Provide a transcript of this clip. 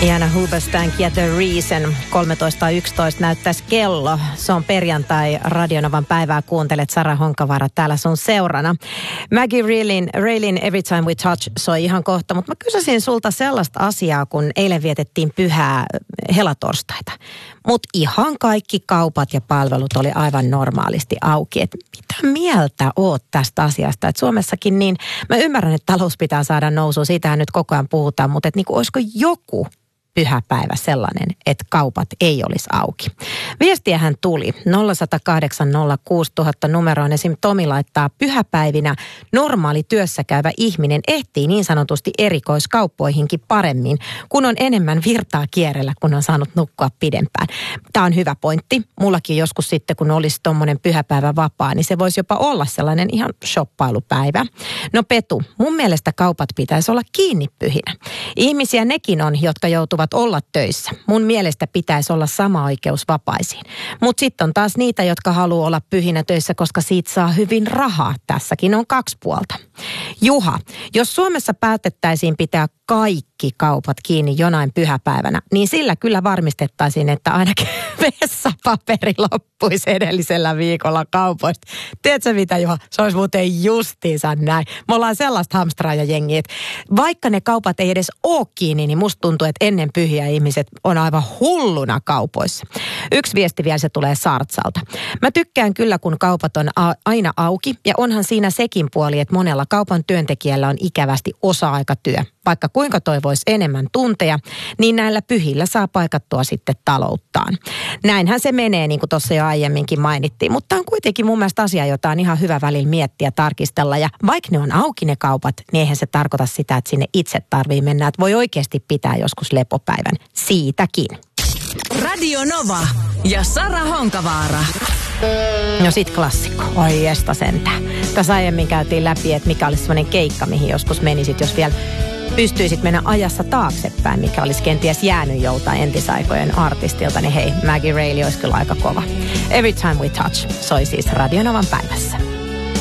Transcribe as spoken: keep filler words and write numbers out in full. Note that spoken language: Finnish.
Ihana Hoobastank ja The Reason. kolmetoista yksitoista näyttäisi kello. Se on perjantai. Radionovan päivää kuuntelet. Sara Honkavaara täällä sun seurana. Maggie Raylin, Raylin Every Time We Touch soi ihan kohta. Mutta mä kysyisin sulta sellaista asiaa, kun eilen vietettiin pyhää helatorstaita. Mutta ihan kaikki kaupat ja palvelut oli aivan normaalisti auki. Et mitä mieltä oot tästä asiasta? Et Suomessakin niin, mä ymmärrän, että talous pitää saada nousuun. Siitähän nyt koko ajan puhutaan, mutta et niinku, olisiko joku pyhäpäivä sellainen, että kaupat ei olisi auki. Viestiähän tuli nolla yksi nolla kahdeksan nolla kuusi nolla nolla nolla numeroon. Esim. Tomi laittaa: pyhäpäivinä normaali työssäkäyvä ihminen ehtii niin sanotusti erikoiskauppoihinkin paremmin, kun on enemmän virtaa kierrellä, kun on saanut nukkua pidempään. Tämä on hyvä pointti. Mullakin joskus sitten, kun olisi tommonen pyhäpäivä vapaa, niin se voisi jopa olla sellainen ihan shoppailupäivä. No Petu, mun mielestä kaupat pitäisi olla kiinni pyhinä. Ihmisiä nekin on, jotka joutuvat olla töissä. Mun mielestä pitäisi olla sama oikeus vapaisiin. Mutta sitten on taas niitä, jotka haluaa olla pyhinä töissä, koska siitä saa hyvin rahaa. Tässäkin on kaksi puolta. Juha, jos Suomessa päätettäisiin pitää kaikki kaupat kiinni jonain pyhäpäivänä, niin sillä kyllä varmistettaisiin, että ainakin vessapaperi loppuisi edellisellä viikolla kaupoista. Tiedätkö mitä, Juha? Se olisi muuten justiinsa näin. Me ollaan sellaista hamstraajajengiä, että vaikka ne kaupat ei edes ole kiinni, niin musta tuntuu, että ennen pyhiä ihmiset on aivan hulluna kaupoissa. Yksi viesti vielä, se tulee Sartsalta. Mä tykkään kyllä, kun kaupat on a- aina auki, ja onhan siinä sekin puoli, että monella kaupan työntekijällä on ikävästi osa-aikatyö. Vaikka kuinka toivoisi enemmän tunteja, niin näillä pyhillä saa paikattua sitten talouttaan. Näinhän se menee, niin kuin tuossa jo aiemminkin mainittiin, mutta on kuitenkin mun mielestä asia, jota on ihan hyvä välillä miettiä, tarkistella. Ja vaikka ne on auki ne kaupat, niin eihän se tarkoita sitä, että sinne itse tarvii mennä. Että voi oikeasti pitää joskus lepopäivän siitäkin. Radio Nova ja Sara Honkavaara. No sit klassikko. Oi jesta sentään. Tässä aiemmin käytiin läpi, että mikä olisi semmoinen keikka, mihin joskus menisit, jos vielä pystyisit mennä ajassa taaksepäin, mikä olisi kenties jäänyt joltain entisaikojen artistilta, niin hei, Maggie Rayli olisi kyllä aika kova. Every Time We Touch soi siis Radio Novan päivässä.